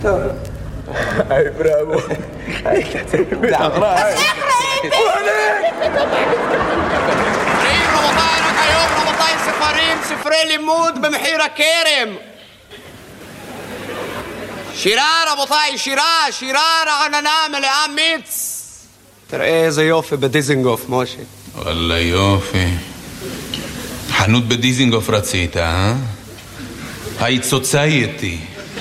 טוב. היי, בראבו. היי, זה עברה. אז איך ראיתי? רבותיי, רק היום, רבותיי, ספרים, ספרי לימוד במחיר הכרם. שירה, רבותיי, שירה רעננה מלאה מיץ. תראה איזה יופי בדיזינגוף, משה. וואלה יופי. חנות בדיזינגוף רצית, אה? היית סוצייטי.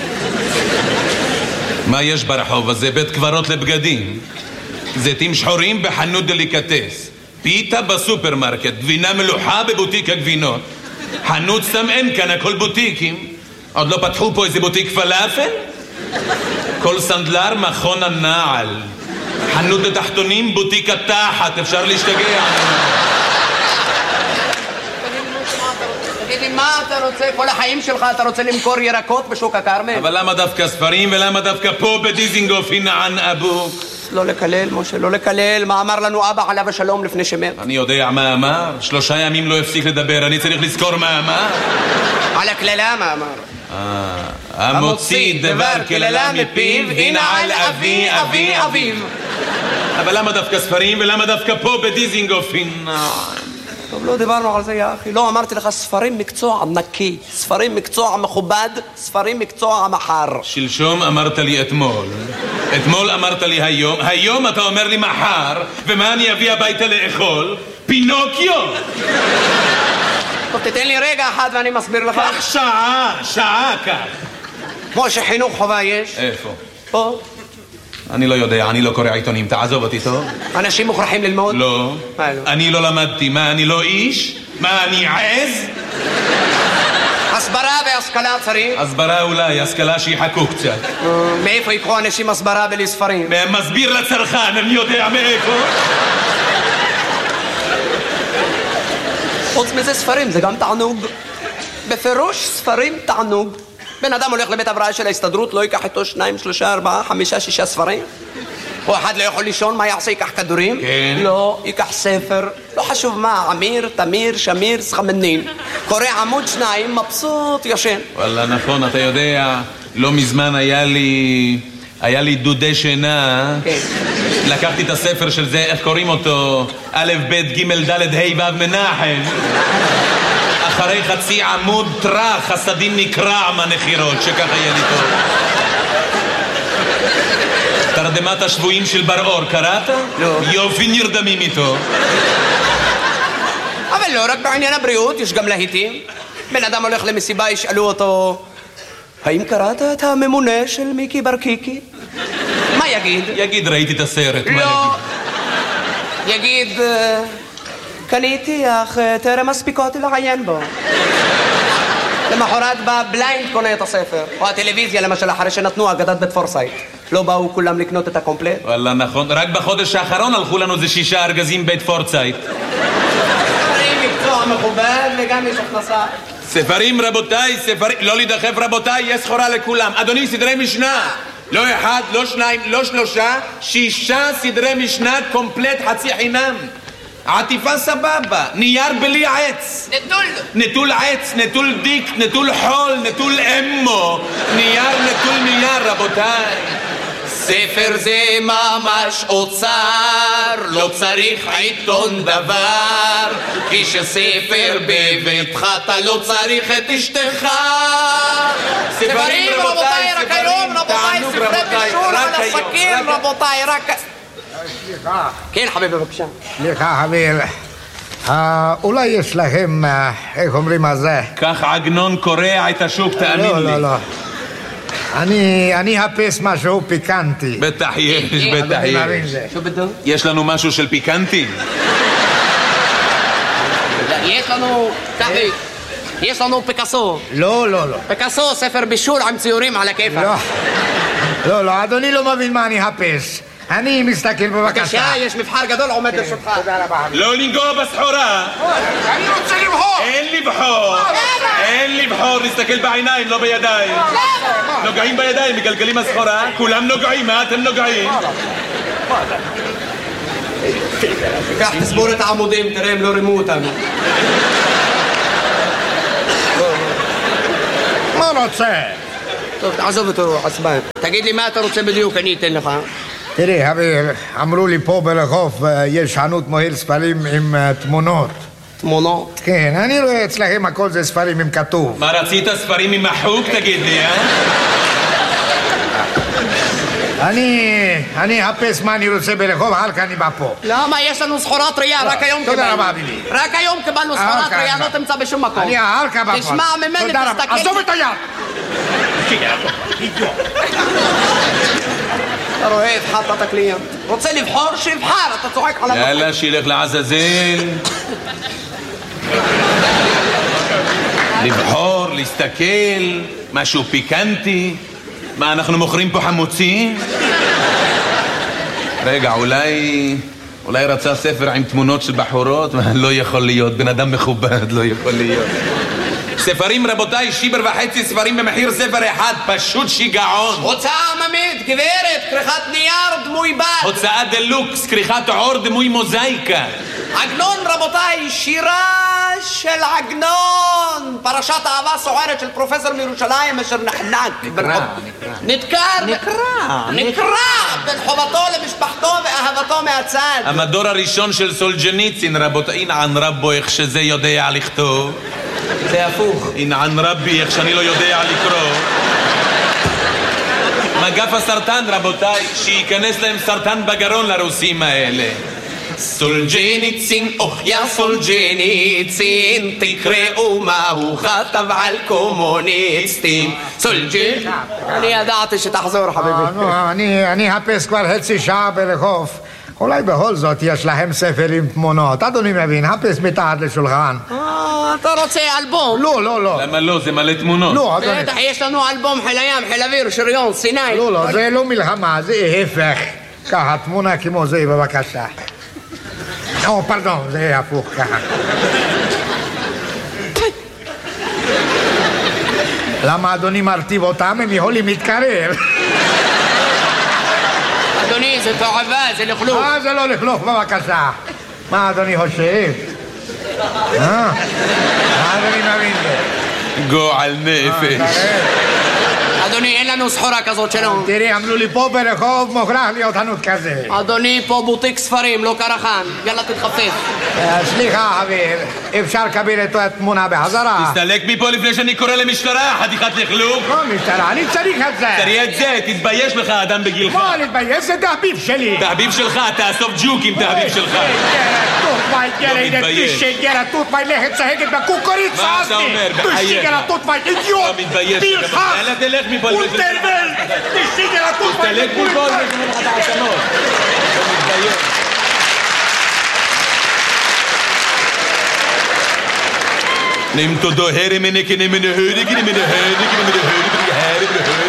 מה יש ברחוב הזה? בית קברות לבגדים. זיתים שחורים בחנות דליקטס. פיתה בסופרמרקט. גבינה מלוחה בבוטיק הגבינות. חנות סם אין כאן, הכל בוטיקים. עוד לא פתחו פה איזה בוטיק פלאפל? כל סנדלר מכון הנעל. חנות לתחתונים, בוטיק התחת. אפשר להשתגע. תגיד לי, מה אתה רוצה? כל החיים שלך אתה רוצה למכור ירקות בשוק הכרמל? אבל למה דווקא ספרים ולמה דווקא פה בדיזינגוף הינען אבוק? לא לקלל, משה, לא לקלל. מה אמר לנו אבא עליו השלום לפני שמת? אני יודע מה אמר. 3 ימים לא הפסיק לדבר. אני צריך לזכור מה אמר. על הקללה מה אמר? המוציא דבר קללה מפיו, ינעל אבי אבי אביו. אבל למה דווקא ספרים ולמה דווקא פה בדיזינגוף הינען? טוב, לא דיברנו על זה, יא אחי. לא אמרתי לך, ספרים מקצוע נקי, ספרים מקצוע מכובד, ספרים מקצוע מחר. שלשום אמרת לי אתמול, אתמול אמרת לי היום, היום אתה אומר לי מחר, ומה אני אביא הביתה לאכול? פינוקיו! טוב, תתן לי רגע אחד ואני מסביר לך. כך שעה כך. כמו שחינוך חובה יש. איפה? פה. אני לא יודע, אני לא קורא עיתונים, תעזוב אותי טוב. אנשים מוכרחים ללמוד? לא. מה לא? אני לא למדתי, מה אני לא איש? מה אני עז? הסברה והשכלה צריך. הסברה אולי, השכלה שיחכו קצת. מאיפה יקחו אנשים הסברה בלי ספרים? מסביר לצרכן, אני יודע מאיפה. חוץ מזה ספרים, זה גם תענוג. בפירוש ספרים תענוג. בן אדם הולך לבית הבראה של ההסתדרות, לא ייקח איתו 2, 3, 4, 5, 6 ספרים? או אחד לא יכול לישון, מה יעשה? ייקח כדורים? כן. לא, ייקח ספר. לא חשוב מה, עמיר, תמיר, שמיר, סחמנין. קורא עמוד 2, מבסוט, ישן. וואלה, נכון, אתה יודע, לא מזמן היה לי דודי שינה. כן. לקחתי את הספר של זה, איך קוראים אותו? א', ב', ג', ד', ה', ו', מנחם. אחרי חצי עמוד טרח, חסדים נקרע מהנחירות, שככה יהיה לי טוב. תרדמת השבויים של בר אור, קראת? לא. יופי נרדמים איתו. אבל לא רק בעניין הבריאות, יש גם להיטים. בן אדם הולך למסיבה, ישאלו אותו, האם קראת את הממונה של מיקי ברקיקי? מה יגיד? יגיד, ראיתי את הסרט. לא. יגיד, קניתי, אך טרם מספיקותי לעיין בו. למחרת בא בליינד קונה את הספר. או הטלוויזיה, למשל, אחרי שנתנו אגדת בית פורסייט. לא באו כולם לקנות את הקומפלט? וואלה, נכון. רק בחודש האחרון הלכו לנו זה 6 ארגזים בית פורסייט. ספרים מקצוע מכובד וגם יש הכנסה. ספרים, רבותיי, ספרים. לא להידחף, רבותיי, יש סחורה לכולם. אדוני, סדרי משנה. לא 1, לא 2, לא 3, 6 סדרי משנה קומפלט חצי חינם. עטיפה סבבה, נייר בלי עץ. נטול עץ, נטול דיק, נטול חול, נטול אמו. נייר נטול נייר, רבותיי. ספר זה ממש אוצר, לא צריך עיתון דבר, כי שספר בביתך אתה לא צריך את אשתך. ספרים, רבותיי, רק היום, רבותיי, ספרי בישול על הסכין, רבותיי, רק... סליחה. כן, חביבי, בבקשה. סליחה, חביב. אולי יש להם, איך אומרים על זה? כך עגנון קורע את השוק, תאמין לי. לא. אני אחפש משהו פיקנטי. בטח יש, בטח יש. יש לנו משהו של פיקנטי? יש לנו פיקאסו. לא. פיקאסו, ספר בישול עם ציורים על הכיפה. לא, אדוני לא מבין מה אני אחפש. אני מסתכל בבקשה. יש מבחר גדול עומד לרשותך. תודה רבה. לא לנגוע בסחורה. אני רוצה לבחור. אין לבחור, נסתכל בעיניים, לא בידיים. נוגעים בידיים, מגלגלים הסחורה. כולם נוגעים, מה אתם נוגעים? קח, תסבור את העמודים, תראה, הם לא רימו אותנו. מה רוצה? טוב, תעזוב אותו, עצבן. תגיד לי מה אתה רוצה בדיוק, אני אתן לך. תראי, חבר, אמרו לי פה ברחוב יש חנות מוהל ספרים עם תמונות. תמונות? כן, אני רואה אצלכם הכל זה ספרים עם כתוב. מה רצית, ספרים עם החוק, תגיד לי, אני אחפש מה אני רוצה ברחוב, אחר כך אני בא פה. למה? יש לנו סחורה טריה, רק היום קיבלנו. תודה רבה, ביבי. רק היום קיבלנו סחורה טריה, לא תמצא בשום מקום. אני אחר כך בא פה. תשמע ממני, תסתכל. עזוב את היד! אתה רואה, הבחרת את הקליינט. רוצה לבחור? שיבחר, אתה צוחק עליו. יאללה, שילך לעזאזל. לבחור, להסתכל, משהו פיקנטי. מה, אנחנו מוכרים פה חמוצים? רגע, אולי רצה ספר עם תמונות של בחורות? לא יכול להיות, בן אדם מכובד, לא יכול להיות. ספרים, רבותיי, שיבר וחצי ספרים במחיר ספר אחד, פשוט שיגעון. הוצאה עממית, גברת, כריכת נייר, דמוי בד. הוצאה דלוקס, כריכת עור, דמוי מוזאיקה. עגנון, רבותיי, שירה של עגנון. פרשת אהבה סוערת של פרופסור מירושלים אשר נקרא בין חובתו למשפחתו ואהבתו מהצד. המדור הראשון של סולג'ניצין, רבותיי, אינען רבו איך שזה יודע לכתוב. זה הפוך. אינען רבי איך שאני לא יודע לקרוא. מגף הסרטן, רבותיי, שייכנס להם סרטן בגרון לרוסים האלה. סולג'ניצין, יא סולג'ניצין, תקראו מה הוא כתב על קומוניסטים. סולג'ניצין. אני ידעתי שתחזור, חביבי. אני אחפש כבר חצי שעה ברחוב. אולי בכל זאת יש להם ספר עם תמונות. אדוני מבין, חפש מתחת לשולחן. אתה רוצה אלבום? לא. למה לא? זה מלא תמונות. לא, אדוני. בטח, יש לנו אלבום חיל הים, חיל אוויר, שריון, סיני. לא, זה לא מלחמה, זה ההפך. ככה, תמונה כמו זה, בבקשה. פרדון, זה הפוך ככה. למה אדוני מרטיב אותם? הם יכולים להתקרב. אדוני, זה תועבה, זה לכלוך. זה לא לכלוך, בבקשה. מה אדוני חושב? מה אדוני מבין זה? גועל נפש. אדוני, אין לנו סחורה כזאת שלנו. תראי, אמרו לי פה ברחוב מוכרח להיות חנות כזה. אדוני, פה בוטיק ספרים, לא קרחן. יאללה, תתחפש. סליחה, חבר, אפשר לקבל את התמונה בחזרה? תסתלק מפה לפני שאני קורא למשטרה, חתיכת לכלוך. לא משטרה, אני צריך את זה. תראי את זה, תתבייש לך, אדם בגילך. מה להתבייש? זה תחביב שלי. תחביב שלך, תאסוף ג'וקים, תחביב שלך. תות מי לכת צהגת בקוקוריץ. מה אתה אומר? בחייך. אידיוט. מתבייש. פרחח. יאללה, תלך מפה. אולטרבל. תסתלק מפה, לך את העצמות. מתבייש. נעים תודו הרם מנקה נמנה הוריק נמנה הוריק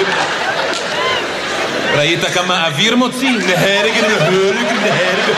ראית כמה אוויר מוציא? נהרג נהרג נהרג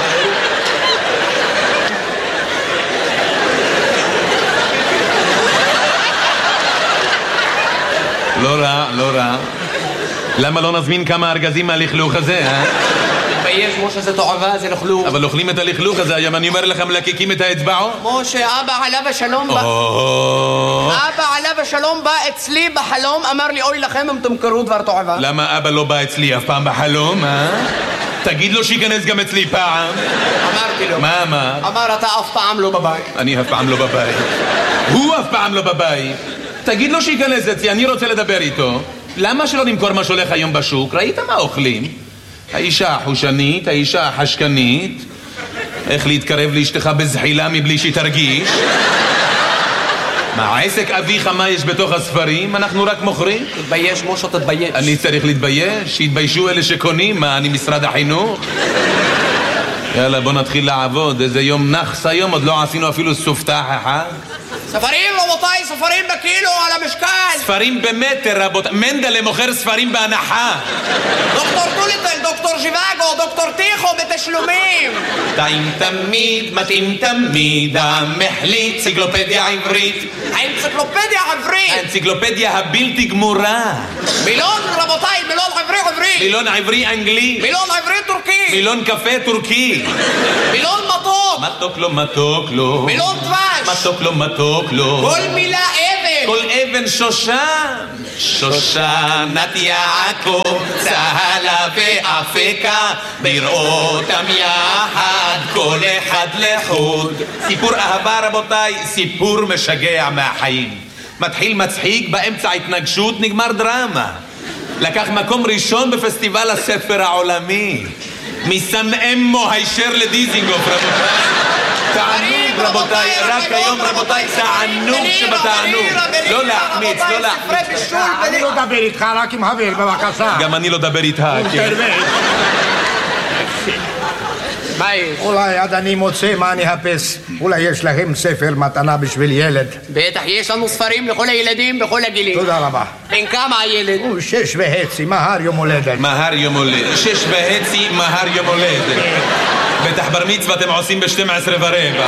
לא רע למה לא נזמין כמה ארגזים מהלכלוך הזה, תתבייש, משה, זה תועבה, זה לכלוך. אבל אוכלים את הלכלוך הזה, היום אני אומר לכם, מלקקים את האצבעות. משה, אבא עליו השלום בא... אבא עליו השלום בא אצלי בחלום, אמר לי, אוי לכם אם תמכרו דבר תועבה. למה אבא לא בא אצלי אף פעם בחלום, תגיד לו שיכנס גם אצלי פעם. אמרתי לו. מה אמר? אמר, אתה אף פעם לא בבית. אני אף פעם לא בבית. הוא אף פעם לא בבית. תגיד לו שיכנס אצלי, אני רוצה לדבר איתו. למה שלא נמכור מה שהולך היום בשוק? ראית מה אוכלים? האישה החושנית, האישה החשקנית, איך להתקרב לאשתך בזחילה מבלי שהיא תרגיש. מה, עסק אביך מה יש בתוך הספרים? אנחנו רק מוכרים? תתבייש, משה, תתבייש. אני צריך להתבייש? שיתביישו אלה שקונים? מה, אני משרד החינוך? יאללה, בוא נתחיל לעבוד. איזה יום נחס היום, עוד לא עשינו אפילו סופתח אחד. ספרים, רבותיי, ספרים בקילו על המשקל. ספרים במטר, רבותיי. מנדלה מוכר ספרים בהנחה. דוקטור טוליטל, דוקטור ז'יוואגו, דוקטור טיחו בתשלומים. טעים תמיד, מתאים תמיד, המחליט, אנציקלופדיה עברית. האנציקלופדיה העברית. האנציקלופדיה הבלתי גמורה. מילון, רבותיי, מילון עברי. מילון עברי אנגלי. מילון עברי טורקי. מילון קפה טורקי. מילון מתוק. מתוק לו. מילון דבש. מתוק לו. כל מילה אבן. כל אבן שושן. שושנת יעקב, צהלה ואפיקה, בראותם יחד, כל אחד לחוד. סיפור אהבה רבותיי, סיפור משגע מהחיים. מתחיל מצחיק, באמצע התנגשות, נגמר דרמה. לקח מקום ראשון בפסטיבל הספר העולמי. מסנאמו הישר לדיזינגוף רבותיי. תענוג רבותיי, רק היום רבותיי, תענוג שבתענוג. לא להחמיץ, לא להחמיץ. אני לא אדבר איתך, רק עם אוויר, בבקשה. גם אני לא אדבר איתך, כן. מה יש? אולי עד אני מוצא מה אני אחפש. אולי יש להם ספר מתנה בשביל ילד. בטח, יש לנו ספרים לכל הילדים בכל הגילים. תודה רבה. בן כמה הילד? 6.5, מהר יום הולדת. מהר יום הולדת. 6.5, מהר יום הולדת. בטח בר מצווה אתם עושים ב-12:15.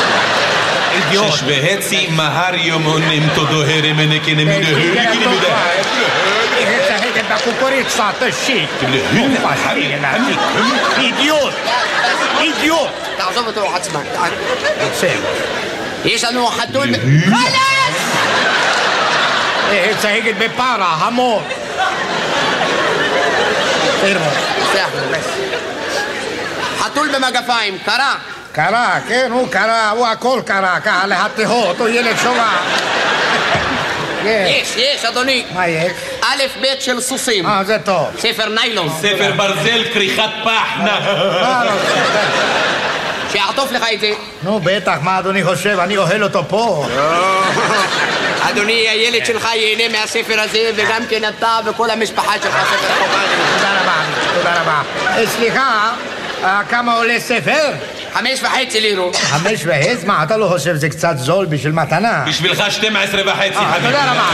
6.5, מהר יום הונים תודוהר מנקן מדהר. בקוקוריצה, תשיק. אידיוט. אידיוט. תעזוב אותו עצמן. בסדר. יש לנו חתול... צהגת בפרה, המון. חתול במגפיים, קרה. קרה, כן, הוא קרה, הוא הכל קרה, ככה להתהות, הוא ילד שובע. יש, אדוני. מה יש? א' ב' של סוסים. זה טוב. ספר ניילון. ספר ברזל, כריכת פח, שיעטוף לך את זה. נו, בטח, מה אדוני חושב? אני אוהל אותו פה. אדוני, הילד שלך ייהנה מהספר הזה, וגם כן אתה וכל המשפחה שלך ספר חובה. תודה רבה. סליחה, כמה עולה ספר? 5.5 לירות. 5.5? מה, אתה לא חושב זה קצת זול בשביל מתנה? בשבילך 12.5 חביב. תודה רבה.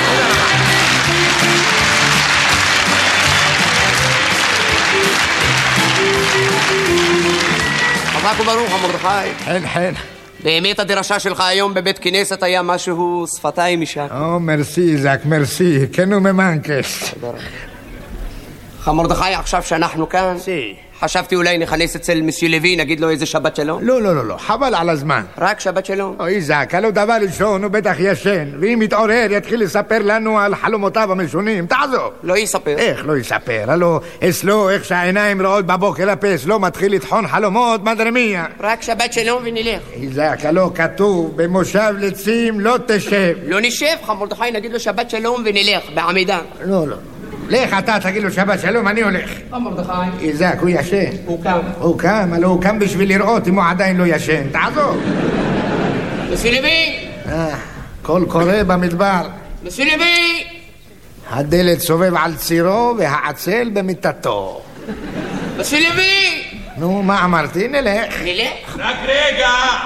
חזק וברוך, מרדכי. חן. באמת הדרשה שלך היום בבית כנסת היה משהו שפתיים משם. מרסי, זק, מרסי. כן וממנקס. מרדכי, עכשיו שאנחנו כאן, חשבתי אולי נכנס אצל מסיו לוי, נגיד לו איזה שבת שלום. לא, חבל על הזמן. רק שבת שלום. אוי זק, הלא דבר ראשון הוא בטח ישן, ואם יתעורר יתחיל לספר לנו על חלומותיו המשונים. תעזוב. לא יספר. איך לא יספר? הלא אצלו איך שהעיניים רואות בבוקר הפס, לא מתחיל לטחון חלומות מדרמיה. רק שבת שלום ונלך. זק, הלא כתוב במושב לצים לא תשב. לא נשב, מרדכי, נגיד לו שבת שלום ונלך בעמידה. לא. לך אתה תגיד לו שבת שלום, אני הולך. מרדכי. איזק, הוא ישן. הוא קם, הלא הוא קם בשביל לראות אם הוא עדיין לא ישן. תעזוב. מסיו לוי! קול קורא במדבר. מסיו לוי! הדלת סובב על צירו והעצל במיטתו. מסיו לוי! נו, מה אמרתי? נלך. רק רגע!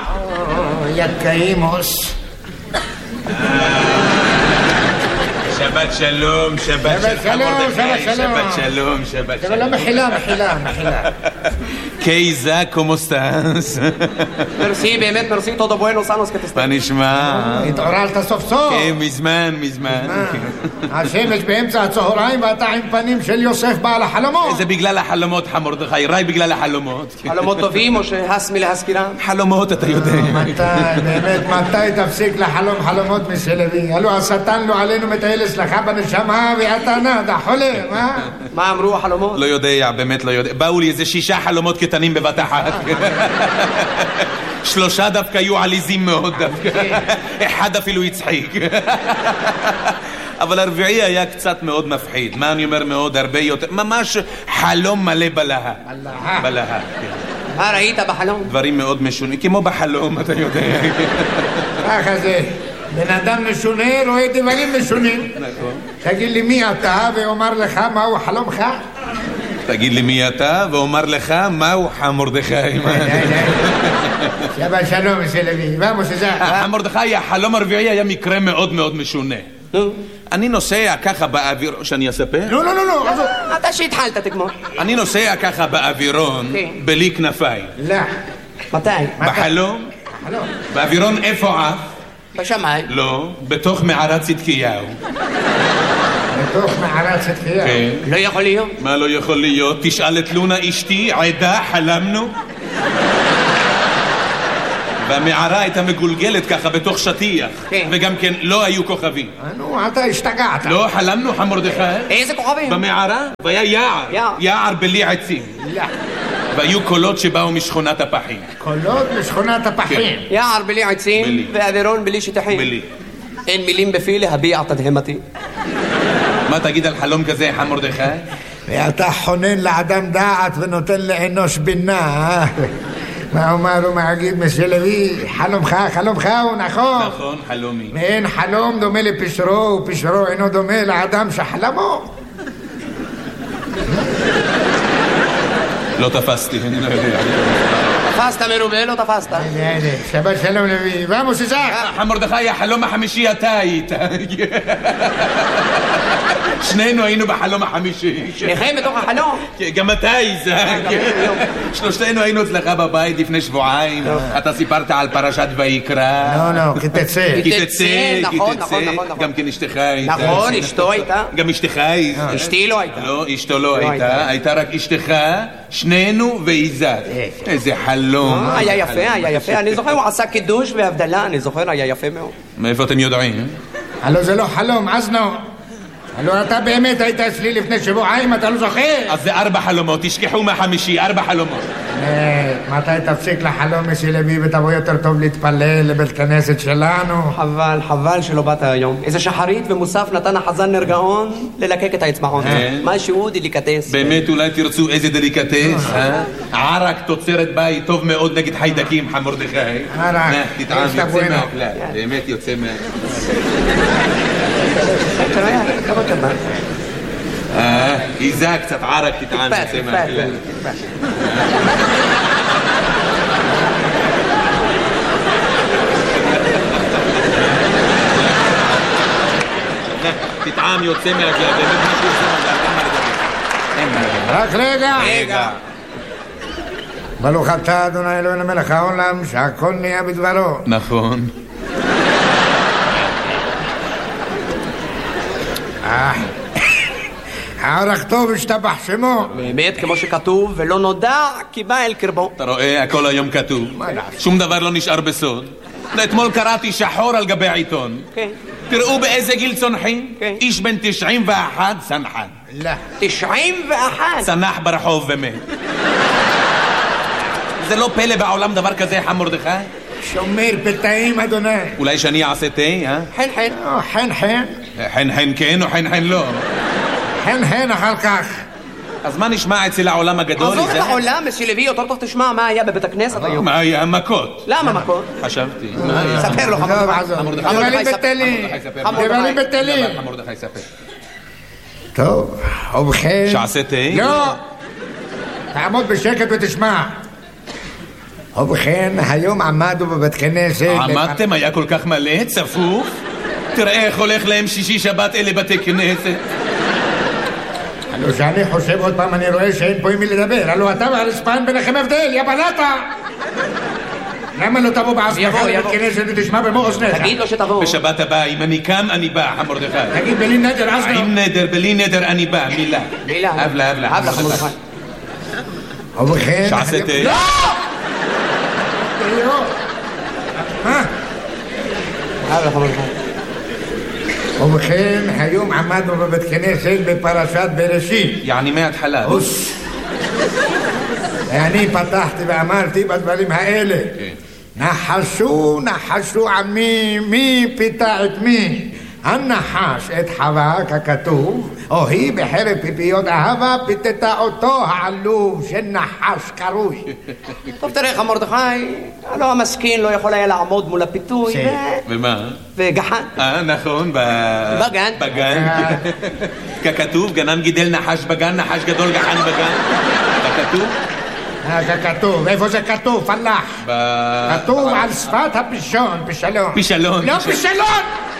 יקאימוס. שבת שלום, שבת שלום. לא, מחילה. קייזה, כמו סטאס? מרסי, באמת מרסי, תודה בואנוס אנוס כתסתן. מה נשמע? התעוררת סוף סוף. כן, מזמן. השמש באמצע הצהריים ואתה עם פנים של יוסף בעל החלומות. זה בגלל החלומות, מרדכי, ראי בגלל החלומות. חלומות טובים או שהס מלהזכירם? חלומות, אתה יודע. מתי תפסיק לחלום חלומות מסלוי? הלוא השטן לא עלינו מטייל אצלך בנשמה ואתה נדה, חולם, אה? מה אמרו החלומות? לא יודע, באמת לא יודע. באו לי איזה 6 חלומות קטנים בבת אחת. 3 דווקא היו עליזים מאוד דווקא. 1 אפילו הצחיק. אבל הרביעי היה קצת מאוד מפחיד. מה אני אומר מאוד? הרבה יותר. ממש חלום מלא בלהה. בלהה, כן. מה ראית בחלום? דברים מאוד משונים, כמו בחלום, אתה יודע. ככה זה. בן אדם משונה רואה דברים משונים. תגיד לי מי אתה ואומר לך מהו חלומך? תגיד לי מי אתה ואומר לך מהו מרדכי. שבת שלום מסלוי. ואמוס איזה? מרדכי, החלום הרביעי היה מקרה מאוד מאוד משונה. אני נוסע ככה באוויר... שאני אספר? לא. אתה שהתחלת תגמור. אני נוסע ככה באווירון בלי כנפיים. לא. מתי? בחלום? באווירון איפה עף? בשמיים. לא, בתוך מערת צדקיהו. בתוך מערת צדקיהו? כן. לא יכול להיות. מה לא יכול להיות? תשאל את לונה אשתי, עדה, חלמנו. והמערה הייתה מגולגלת ככה בתוך שטיח. כן. וגם כן לא היו כוכבים. נו, אתה השתגעת. לא חלמנו, חם מרדכי? איזה כוכבים? במערה, והיה יער. יער בלי עצים. לא. והיו קולות שבאו משכונת הפחים. קולות משכונת הפחים. יער בלי עצים בלי. ואווירון בלי שטחים. בלי. אין מילים בפי להביע תדהמתי. מה תגיד על חלום כזה, חם מרדכי? ואתה חונן לאדם דעת ונותן לאנוש בינה. מה אומר ומגיד מסלוי? חלומך הוא נכון. נכון, חלומי. ואין חלום דומה לפשרו, ופשרו אינו דומה לאדם שחלמו. לא תפסתי, אני לא יודע. תפסת מרובה, לא תפסת. הנה, שבת שלום לוי. ועמוס איזק. חם מרדכי, החלום החמישי אתה היית. שנינו היינו בחלום החמישי. שניכם בתוך החלום. גם אתה, איזק. שלושתנו היינו אצלך בבית לפני שבועיים. אתה סיפרת על פרשת ויקרא. לא, כי תצא. כי תצא. נכון. גם כן אשתך הייתה. נכון, אשתו הייתה. גם אשתך הייתה. אשתי לא הייתה. לא, אשתו לא הייתה. הייתה רק אשתך, שנינו ואיזק. איזה חלום. היה יפה. אני זוכר, הוא עשה קידוש והבדלה, אני זוכר, היה יפה מאוד. מאיפה אתם יודעים? הלו זה לא חלום, אזנו. הלו אתה באמת היית אצלי לפני שבועיים, אתה לא זוכר? אז זה 4 חלומות, תשכחו מהחמישי, 4 חלומות. מתי תפסיק לחלום מסילבי ותבוא יותר טוב להתפלל לבית כנסת שלנו? חבל שלא באת היום. איזה שחרית ומוסף נתן החזן נרגעון ללקק את האצבעון. משהו דליקטס. באמת אולי תרצו איזה דליקטס, ערק תוצרת בית טוב מאוד נגד חיידקים, חם מרדכי. ערק, תטעם, יוצא מהכלל, באמת יוצא איזק קצת ערק תטעם, יוצא מהכלל. תטעם יוצא מהכלל, באמת משהו יוצא מהכלל, אין מה לדבר. רק רגע. ברוך אתה אדוני אלוהינו מלך העולם שהכל נהיה בדברו. נכון. הערך טוב השתבח שמו. באמת כמו שכתוב, ולא נודע כי בא אל קרבו. אתה רואה, הכל היום כתוב. שום דבר לא נשאר בסוד. אתמול קראתי שחור על גבי העיתון. כן. תראו באיזה גיל צונחים. כן. איש בן 91 צנחן. לא. 91. צנח ברחוב ומת. זה לא פלא בעולם דבר כזה, חם מרדכי? שומר פתאים אדוני. אולי שאני אעשה תה, אה? חן. חן כן או חן לא? חן אחר כך. אז מה נשמע אצל העולם הגדול? עזוב את העולם, מסילבי, יותר טוב תשמע מה היה בבית הכנסת היום. מה היה? מכות. למה מכות? חשבתי. ספר לו, דבלים בטלים. דבלים בטלים. חם מרדכי ספר. טוב, ובכן. שעשה תה? לא. תעמוד בשקט ותשמע. ובכן, היום עמדו בבית כנסת. עמדתם? היה כל כך מלא? צפוף? תראה איך הולך להם שישי שבת אלה בתי כנסת. הלו שאני חושב עוד פעם אני רואה שאין פה עם מי לדבר. הלו אתה והרספן ביניכם הבדל, יא בלטה. למה לא תבוא בעצמך לבית כנסת ותשמע במו אוזניך? תגיד לו שתבוא. בשבת הבאה, אם אני קם, אני בא, חם מרדכי. תגיד בלי נדר עזנו. עם נדר, בלי נדר, אני בא, מילה. הבלה. ובכן. שעשה תה? לא! ובכן, היום עמדנו בבית כנסת בפרשת בראשית. יעני מההתחלה. ואני פתחתי ואמרתי בדברים האלה. נחשו עמי, מי פיתה את מי? הנחש את חווה ככתוב, או היא בחרב פיפיות אהבה פיתתה אותו העלוב של נחש קרוי. טוב תראה חם מרדכי, הלא המסכין לא יכול היה לעמוד מול הפיתוי ומה? וגחן. נכון, בגן. ככתוב, גנן גידל נחש בגן, נחש גדול גחן בגן. ככתוב? כתוב, איפה זה כתוב? פלח. כתוב על שפת הפישון, פישלון. לא פישלון!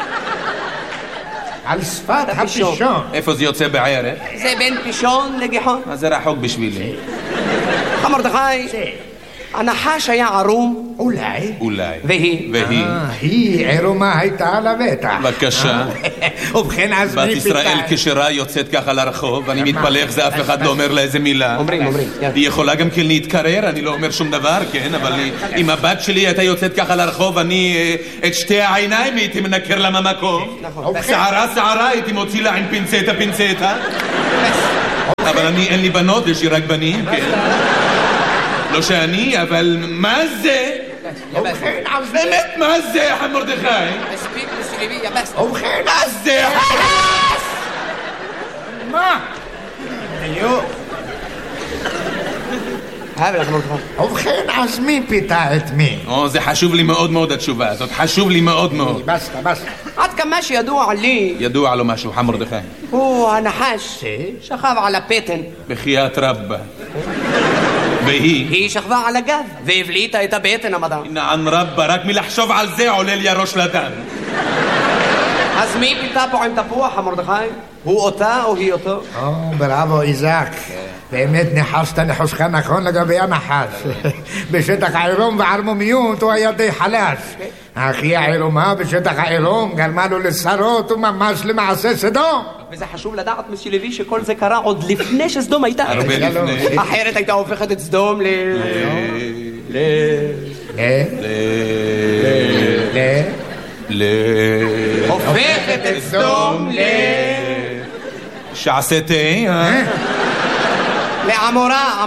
על שפת הפישון. איפה זה יוצא בערך? זה בין פישון לגיחון. אז זה רחוק בשבילי. חם מרדכי, הנחש היה ערום. אולי. אולי. והיא? היא עירומה הייתה על הבטח. בבקשה. ובכן, אז בת מי ישראל פיתה? כשרה יוצאת ככה לרחוב, אני מתפלא איך זה אף אחד לא אומר לה איזה מילה. אומרים. היא יכולה גם כן להתקרר, אני לא אומר שום דבר, כן, אבל אם הבת שלי הייתה יוצאת ככה לרחוב, אני את שתי העיניים הייתי מנקר לה מהמקום. שערה הייתי מוציא לה עם פינצטה. אבל אין לי בנות, יש לי רק בנים, כן. לא שאני, אבל מה זה? באמת, מה זה, מרדכי? ובכן, מה זה? מה? ובכן, אז מי פיתה את מי? זה חשוב לי מאוד מאוד התשובה הזאת, חשוב לי מאוד מאוד. בסטה. עד כמה שידוע לי, ידוע לו משהו, מרדכי. הוא הנחש שכב על הפטן. בחייאת רבה. והיא? היא שכבה על הגב והבליטה את הבטן המדע. נען רבה, רק מלחשוב על זה עולה לי הראש לדם. אז מי פיתה פה עם תפוח, מרדכי? הוא אותה או היא אותו? בראבו איזק, באמת ניחשת ניחושך נכון לגבי הנחש. בשטח העירום וערמומיות הוא היה די חלש, אך היא העירומה בשטח העירום גרמה לו לשרות וממש למעשה סדום. וזה חשוב לדעת, מסי לוי, שכל זה קרה עוד לפני שסדום הייתה. הרבה לפני. אחרת הייתה הופכת את סדום הופכת את סדום שעשה תה, לעמורה.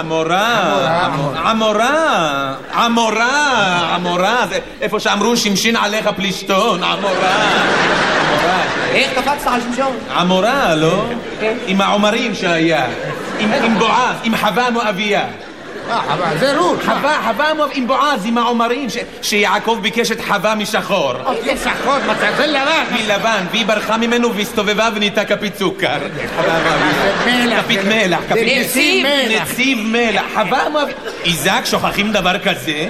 עמורה, זה איפה שאמרו שמשין עליך פלישתון, עמורה. איך קפצת על שמשון? עמורה, לא? עם העומרים שהיה, עם בועז, עם חווה מואביה. חווה, זה רות. חווה עם בועז, עם העומרים, שיעקב ביקש את חווה משחור. זה שחור, זה לבן. מלבן, והיא ברחה ממנו והסתובבה ונהייתה כפית סוכר. כפית מלח. נציב מלח. חווה מואביה. איזק, שוכחים דבר כזה?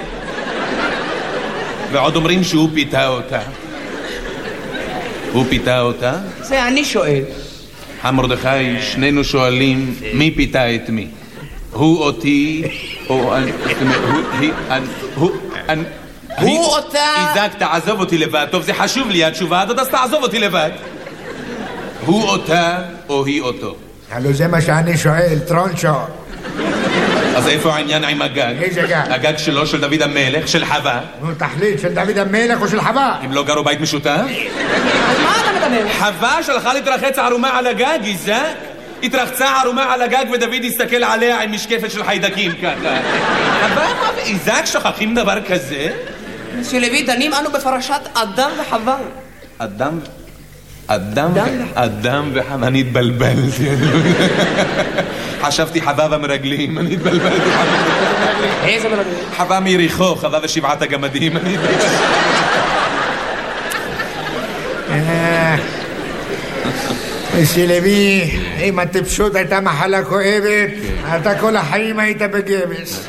ועוד אומרים שהוא פיתה אותה. הוא פיתה אותה? זה אני שואל. מרדכי, שנינו שואלים מי פיתה את מי. הוא אותי, או הוא אותה. איזק, תעזוב אותי לבד. טוב, זה חשוב לי התשובה הזאת, אז תעזוב אותי לבד. הוא אותה או היא אותו? הלו זה מה שאני שואל, טרונצ'ו. אז איפה העניין עם הגג? איזה גג? הגג שלו, של דוד המלך, של חווה. נו, תחליט, של דוד המלך או של חווה? הם לא גרו בית משותף? אז מה אתה מדבר? חווה שלחה להתרחץ ערומה על הגג, איזק? התרחצה ערומה על הגג ודוד הסתכל עליה עם משקפת של חיידקים ככה. חווה, איזק, שוכחים דבר כזה? מסי לוי, דנים אנו בפרשת אדם וחווה. אדם וחווה, אני התבלבלתי. חשבתי חווה במרגלים, אני התבלבלתי. איזה מרגלים? חווה מיריחו, חווה ושבעת הגמדים, אני התבלבלתי. מסי לוי, אם הטיפשות הייתה מחלה כואבת, אתה כל החיים היית בגבס.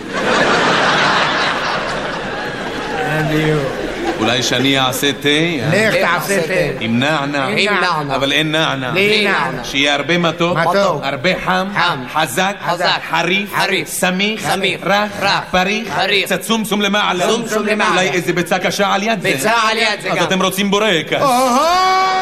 אולי שאני אעשה תה? לך תעשה תה. עם נענה. אבל אין נענה. בלי נענה. שיהיה הרבה מתוק, הרבה חם, חזק, חריף, סמיך, רך, פריך, קצת צומצום למעלה. אולי איזה ביצה קשה על יד זה. ביצה על יד זה גם. אז אתם רוצים בורקס.